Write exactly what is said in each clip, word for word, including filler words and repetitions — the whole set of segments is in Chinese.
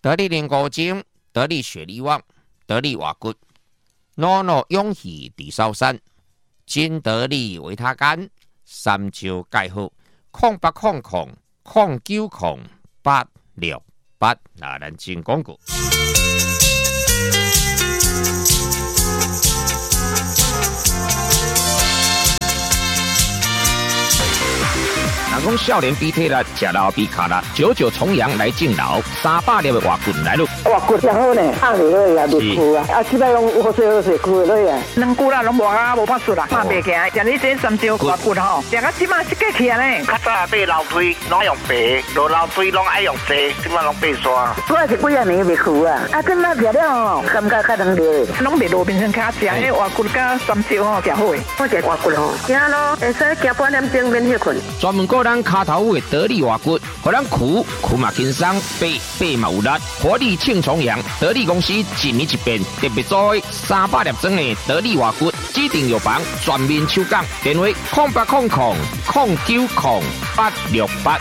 得力灵骨精，得力雪力旺，得力瓦骨，诺诺勇气地烧山，金得力维他干，三招盖好，空八空空，空九空八六八，那咱进广告。人讲少年比体力，吃老比卡力，九九重阳来敬老，三百粒的活骨来咯。 活骨真好呢，放袂落啊，袂枯啊，啊，即摆拢好水好水枯落啊。两骨啦，拢无啊，无法术啦，拍袂起来。像你这三招活骨吼，食到即摆是过去啊呢。 较早爬楼梯拢用白，落楼梯拢爱用坐，即摆拢爬山。 我是几啊年袂枯啊，啊，今仔食了吼，感觉较能着，拢袂落变成卡食，迄活骨甲三招吼，食好诶。我食活骨吼，行咯，会使行半点钟免休困。 专门个咱骹头有得力活骨，互咱苦苦嘛轻松，背背嘛有力，活力庆重阳。得力公司一年一变，特别做三百粒装的得力活骨，指定药房全面抽奖，电话空八空空空九空八六八。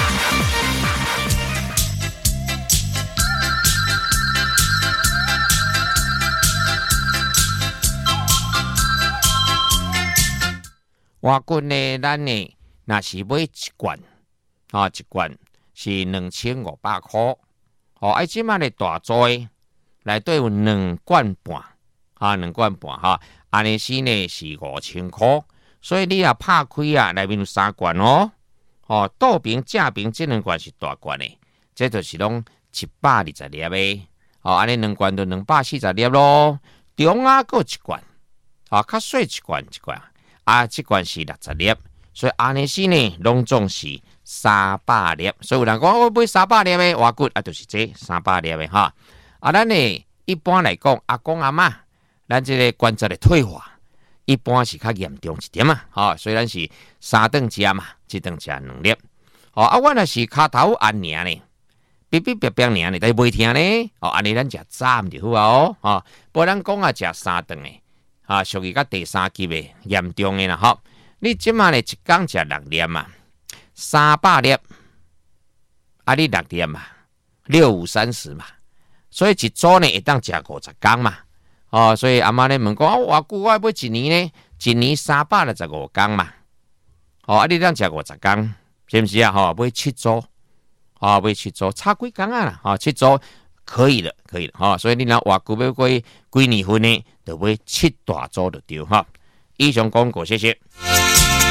活骨呢，咱呢，若是买一罐，啊，一罐是两千五百块。哦，哎，即卖的大做诶，内底有两罐半，啊，两罐半哈，安尼是呢是五千块，所以你若拍开啊，内面有三罐哦，哦，倒边正边这两罐是大罐诶，这就是拢一百二十粒诶，哦，安尼两罐就两百四十粒咯，中啊搁一罐，啊，较细一罐一罐，啊，这罐是六十粒，所以安尼是呢，拢总是三百粒，所以有人讲我买三百粒的活骨啊，就是这三百粒的哈。啊，咱呢一般来讲，阿公阿嬷，咱这个关节的退化，一般是较严重一点嘛，哈、哦，所以咱是三顿食嘛，一顿食两粒。哦，啊，我若是骹头按尔呢，哔哔哔哔尔呢，但是袂听呢，哦，安尼咱食早就好啊哦，哦，不然咱讲啊食三顿的，啊，属于甲第三级的严重的啦，吼、哦，你即马呢一工食六粒嘛。三百粒，啊，你六粒嘛，六五三十嘛，所以一组呢会当食五十天嘛，哦，所以阿妈咧问讲，我偌久我要买一年呢？一年三百六十五天嘛，哦，啊，你当食五十天，是不是啊？吼、哦，买七组，哦，买七组，差几天啊啦？哦，七组可以了，可以了，哈、哦，所以你若偌久要过几年份呢，就买七大组就对哈。以上广告，谢谢。